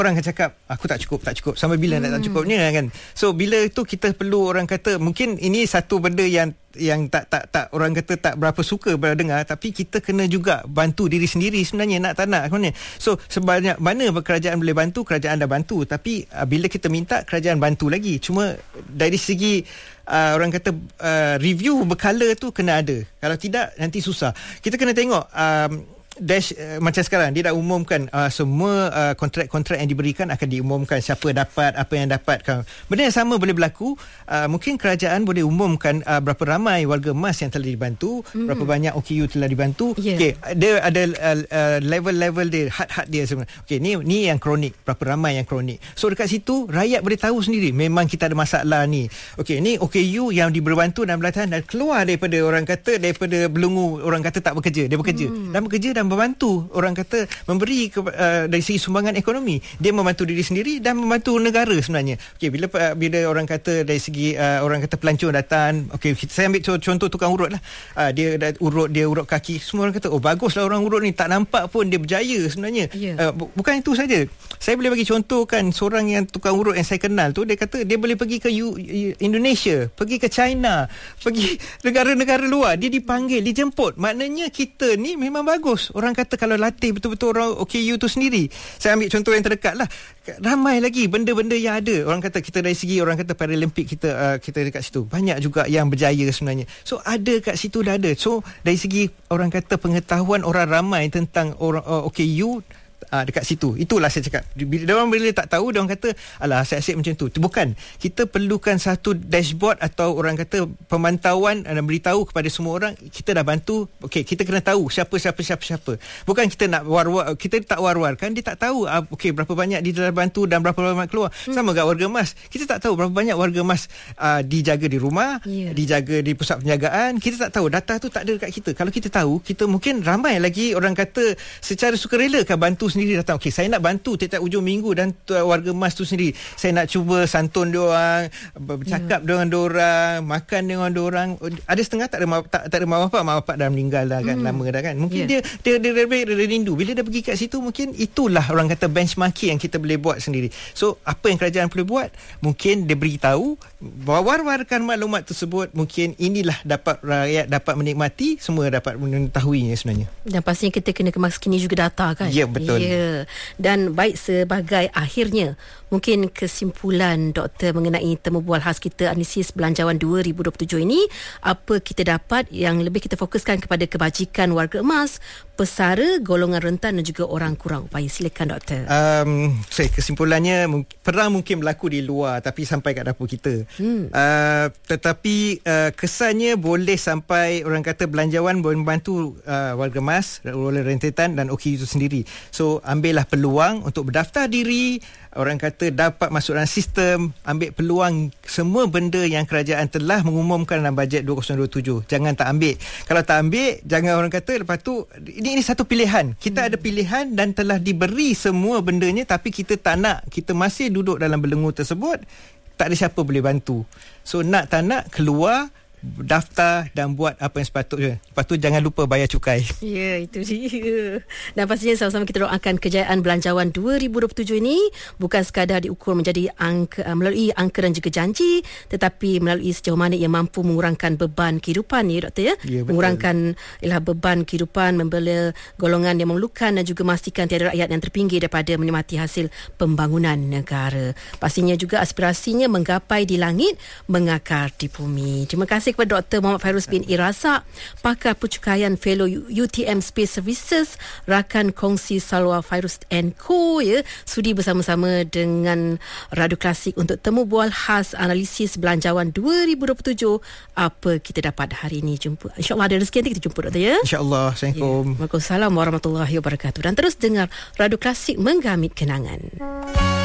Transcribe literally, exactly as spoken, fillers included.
orang akan cakap aku tak cukup, tak cukup. Sampai bila hmm. nak tak cukup ni kan. So bila itu kita perlu, orang kata mungkin ini satu benda yang yang tak tak tak orang kata tak berapa suka bila dengar, tapi kita kena juga bantu diri sendiri sebenarnya, nak tak nak sebenarnya. So sebanyak mana kerajaan boleh bantu, kerajaan dah bantu, tapi uh, bila kita minta, kerajaan bantu lagi. Cuma dari segi uh, orang kata uh, review berkala tu kena ada. Kalau tidak nanti susah. Kita kena tengok um, Dash uh, macam sekarang dia dah umumkan uh, semua uh, kontrak-kontrak yang diberikan akan diumumkan, siapa dapat, apa yang dapat. Benda yang sama boleh berlaku. Uh, mungkin kerajaan boleh umumkan uh, berapa ramai warga emas yang telah dibantu, mm-hmm. berapa banyak O K U telah dibantu. Yeah. Okey, dia ada uh, uh, level-level dia, had-had dia sebenarnya. Okey, ni ni yang kronik, berapa ramai yang kronik. So dekat situ rakyat boleh tahu sendiri memang kita ada masalah ni. Okey, ni O K U yang diberbantu dan bertahan dan keluar daripada orang kata daripada belenggu orang kata tak bekerja, dia bekerja. Mm. Dan bekerja dan membantu, orang kata memberi ke, uh, dari segi sumbangan ekonomi, dia membantu diri sendiri dan membantu negara sebenarnya. Okey, bila bila orang kata dari segi uh, orang kata pelancong datang, okey, saya ambil contoh tukang urut lah, uh, dia dah urut, dia urut kaki, semua orang kata oh baguslah orang urut ni, tak nampak pun dia berjaya sebenarnya. Yeah. Uh, bukan itu saja, saya boleh bagi contoh kan, seorang yang tukang urut yang saya kenal tu, dia kata dia boleh pergi ke U, U, Indonesia, pergi ke China, pergi negara-negara luar, dia dipanggil, dijemput. Maknanya kita ni memang bagus. Orang kata kalau latih betul-betul orang O K U tu sendiri. Saya ambil contoh yang terdekat lah. Ramai lagi benda-benda yang ada. Orang kata kita dari segi orang kata Paralimpik kita uh, kita dekat situ. Banyak juga yang berjaya sebenarnya. So ada kat situ dah ada. So dari segi orang kata pengetahuan orang ramai tentang orang uh, O K U Uh, dekat situ. Itulah saya cakap. Bila orang bila tak tahu, dia orang kata alah asyik-asyik macam tu. Bukan. Kita perlukan satu dashboard atau orang kata pemantauan dan beritahu kepada semua orang kita dah bantu. Okey, kita kena tahu siapa siapa siapa siapa. Bukan kita nak war-war, kita tak war-war kan, dia tak tahu uh, okey berapa banyak dia dah bantu dan berapa banyak keluar. Hmm. Sama kat warga emas. Kita tak tahu berapa banyak warga emas uh, dijaga di rumah, yeah. dijaga di pusat penjagaan. Kita tak tahu. Data tu tak ada dekat kita. Kalau kita tahu, kita mungkin ramai lagi orang kata secara sukarela kan bantu sendiri datang. Okey, saya nak bantu tiap-tiap ujung minggu dan warga emas tu sendiri. Saya nak cuba santun dia orang, bercakap yeah. dengan dia orang, makan dengan dia orang. Ada setengah tak ada tak, tak ada mak bapak, mak bapak dah meninggal dah kan, mm. lama dah kan. Mungkin yeah. dia dia dia, dia, dia, dia rindu. Bila dia pergi kat situ, mungkin itulah orang kata benchmarking yang kita boleh buat sendiri. So, apa yang kerajaan boleh buat? Mungkin dia beritahu, war-warkan maklumat tersebut, mungkin inilah dapat rakyat dapat menikmati, semua dapat mengetahuinya sebenarnya. Dan pastinya kita kena kemaskini juga data kan. Ya, yeah, betul. Ya. Dan baik, sebagai akhirnya mungkin kesimpulan doktor mengenai temu bual khas kita analisis belanjawan dua ribu dua puluh tujuh ini, apa kita dapat yang lebih kita fokuskan kepada kebajikan warga emas, pesara, golongan rentan dan juga orang kurang upaya. Silakan doktor. Um, saya kesimpulannya perang mungkin berlaku di luar tapi sampai kat dapur kita. Hmm. Uh, tetapi uh, kesannya boleh sampai orang kata belanjawan boleh membantu uh, warga emas, golongan rentetan dan O K U itu sendiri. So ambillah peluang untuk berdaftar diri, orang kata dapat masuk dalam sistem, ambil peluang semua benda yang kerajaan telah mengumumkan dalam bajet dua ribu dua puluh tujuh. Jangan tak ambil. Kalau tak ambil, jangan orang kata lepas tu ini, ini satu pilihan. Kita hmm. ada pilihan dan telah diberi semua bendanya, tapi kita tak nak, kita masih duduk dalam belenggu tersebut, tak ada siapa boleh bantu. So nak tak nak keluar, daftar dan buat apa yang sepatutnya. Lepas tu jangan lupa bayar cukai. Ya, itu dia. Dan pastinya sama-sama kita doakan kejayaan belanjawan dua ribu dua puluh tujuh ini bukan sekadar diukur menjadi angka, melalui angka dan juga janji, tetapi melalui sejauh mana ia mampu mengurangkan beban kehidupan, ya doktor ya. Ya, mengurangkan ialah beban kehidupan, membela golongan yang memerlukan dan juga memastikan tiada rakyat yang terpinggir daripada menikmati hasil pembangunan negara. Pastinya juga aspirasinya menggapai di langit, mengakar di bumi. Terima kasih kepada Doktor Muhammad Fairuz bin Irasa, pakar percukaian fellow U T M Space Services, rakan kongsi Salwa Fairuz and Co, ya, sudi bersama-sama dengan Radio Klasik untuk temu bual khas analisis belanjawan dua ribu dua puluh tujuh. Apa kita dapat hari ini? Jumpa, InsyaAllah ada rezeki nanti kita jumpa doktor ya. InsyaAllah. Assalamualaikum. Ya. Waalaikumsalam warahmatullahi wabarakatuh. Dan terus dengar Radio Klasik menggamit kenangan.